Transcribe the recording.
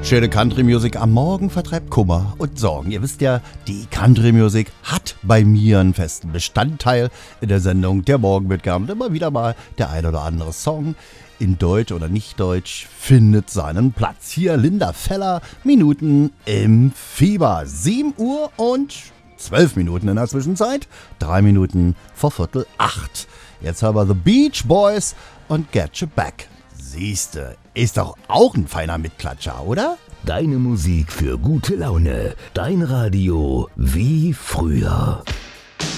Schöne Country Music am Morgen vertreibt Kummer und Sorgen. Ihr wisst ja, die Country Music hat bei mir einen festen Bestandteil in der Sendung. Der Morgen wird gern immer wieder mal der ein oder andere Song in Deutsch oder nicht Deutsch findet seinen Platz. Hier Linda Feller, Minuten im Fieber. 7 Uhr und 12 Minuten in der Zwischenzeit. 3 Minuten vor 7:15. Jetzt haben wir The Beach Boys und Get You Back. Siehste, ist doch auch ein feiner Mitklatscher, oder? Deine Musik für gute Laune. Dein Radio wie früher.